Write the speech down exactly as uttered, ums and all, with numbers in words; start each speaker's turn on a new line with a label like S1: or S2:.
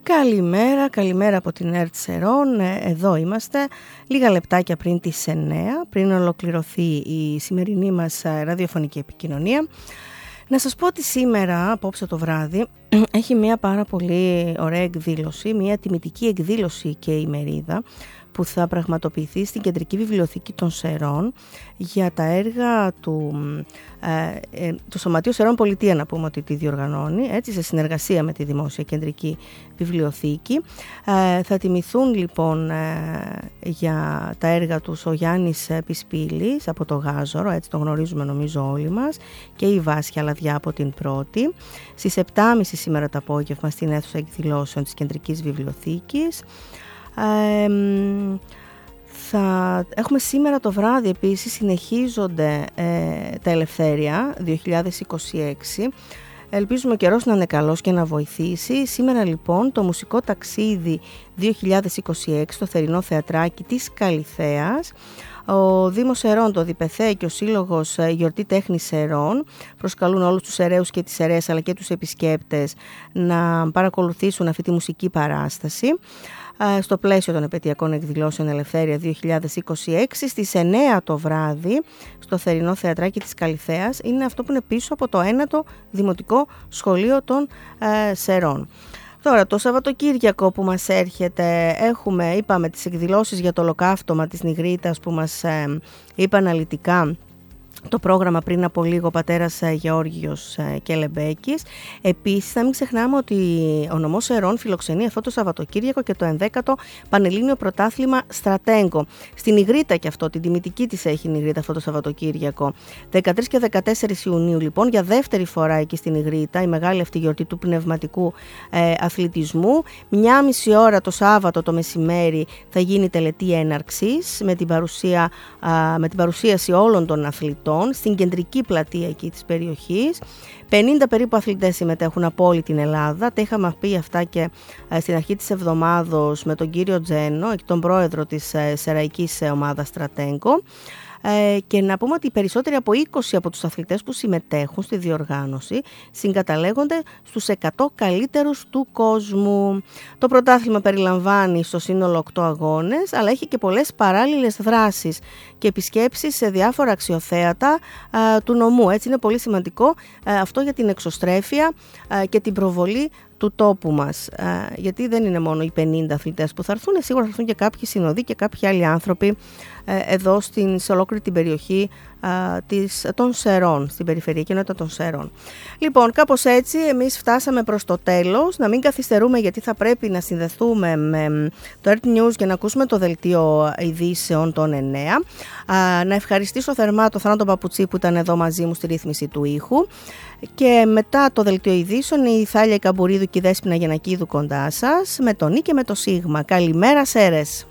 S1: Καλημέρα, καλημέρα από την ΕΡΤ Σερών. Εδώ είμαστε λίγα λεπτάκια πριν τις εννέα, πριν ολοκληρωθεί η σημερινή μας ραδιοφωνική επικοινωνία. Να σας πω ότι σήμερα, απόψε το βράδυ, έχει μια πάρα πολύ ωραία εκδήλωση, μια τιμητική εκδήλωση και ημερίδα που θα πραγματοποιηθεί στην Κεντρική Βιβλιοθήκη των Σερών για τα έργα του ε, ε, το Σωματείο Σερών Πολιτεία, να πούμε ότι τη διοργανώνει, έτσι, σε συνεργασία με τη Δημόσια Κεντρική Βιβλιοθήκη. Ε, θα τιμηθούν λοιπόν ε, για τα έργα τους ο Γιάννης Πισπίλης από το Γάζορο, έτσι το γνωρίζουμε νομίζω όλοι μας, και η Βάσια Λαδιά από την Πρώτη, στις επτά και μισή σήμερα το απόγευμα στην αίθουσα εκδηλώσεων της Κεντρικής Βιβλιοθήκης. Ε, θα έχουμε σήμερα το βράδυ επίσης, συνεχίζονται ε, τα Ελευθέρια δύο χιλιάδες είκοσι έξι. Ελπίζουμε ο καιρός να είναι καλός και να βοηθήσει. Σήμερα λοιπόν το μουσικό ταξίδι δύο χιλιάδες είκοσι έξι στο θερινό θεατράκι της Καλιθέας. Ο Δήμος Σερών, το ΔΙΠΕΘΕ και ο Σύλλογος Γιορτή Τέχνης Σερών προσκαλούν όλους τους σεραίους και τις σεραίες αλλά και τους επισκέπτες να παρακολουθήσουν αυτή τη μουσική παράσταση στο πλαίσιο των επαιτειακών εκδηλώσεων Ελευθέρια δύο χιλιάδες είκοσι έξι στις εννέα το βράδυ στο θερινό θεατράκι της Καλιθέας. Είναι αυτό που είναι πίσω από το ένατο Δημοτικό Σχολείο των ε, Σερών. Τώρα το Σαββατοκύριακο που μας έρχεται έχουμε, είπαμε, τις εκδηλώσεις για το ολοκαύτωμα της Νιγρίτας που μας ε, είπε αναλυτικά το πρόγραμμα πριν από λίγο ο πατέρας Γεώργιος Κελεμπέκης. Επίσης θα μην ξεχνάμε ότι ο νομός Σερών φιλοξενεί αυτό το Σαββατοκύριακο και το ενδέκατο Πανελλήνιο Πρωτάθλημα Στρατέγκο. Στην Ιγρήτα και αυτό, την τιμητική της έχει η Ιγρήτα αυτό το Σαββατοκύριακο. δεκατρείς και δεκατέσσερις Ιουνίου λοιπόν, για δεύτερη φορά εκεί στην Ιγρήτα, η μεγάλη αυτή γιορτή του πνευματικού ε, αθλητισμού. Μια μισή ώρα το Σάββατο το μεσημέρι θα γίνει τελετή έναρξης με την, παρουσία, α, με την παρουσίαση όλων των αθλητών στην κεντρική πλατεία εκεί της περιοχής. πενήντα περίπου αθλητές συμμετέχουν από όλη την Ελλάδα. Τα είχαμε πει αυτά και στην αρχή της εβδομάδος με τον κύριο Τζένο, τον πρόεδρο της Σεραϊκής Ομάδας Στρατέγκο. Ε, και να πούμε ότι οι περισσότεροι από είκοσι από τους αθλητές που συμμετέχουν στη διοργάνωση συγκαταλέγονται στους εκατό καλύτερους του κόσμου. Το πρωτάθλημα περιλαμβάνει στο σύνολο οκτώ αγώνες, αλλά έχει και πολλές παράλληλες δράσεις και επισκέψεις σε διάφορα αξιοθέατα ε, του νομού. Έτσι είναι πολύ σημαντικό ε, αυτό για την εξωστρέφεια ε, και την προβολή του τόπου μας, γιατί δεν είναι μόνο οι πενήντα αθλητές που θα έρθουν, σίγουρα θα έρθουν και κάποιοι συνοδοί και κάποιοι άλλοι άνθρωποι εδώ στην, σε ολόκληρη την περιοχή της, των Σερών, στην περιφερειακή ενότητα των Σερών. Λοιπόν, κάπως έτσι εμείς φτάσαμε προς το τέλος. Να μην καθυστερούμε, γιατί θα πρέπει να συνδεθούμε με το ΕΡΤ News για να ακούσουμε το δελτίο ειδήσεων των εννέα. Να ευχαριστήσω θερμά τον Θάνατο Παπουτσί που ήταν εδώ μαζί μου στη ρύθμιση του ήχου. Και μετά το δελτίο ειδήσεων η Θάλια Καμπουρίδου και η Δέσποινα Γενακίδου κοντά σας, με τον Νί και με το Σίγμα. Καλημέρα Σέρες!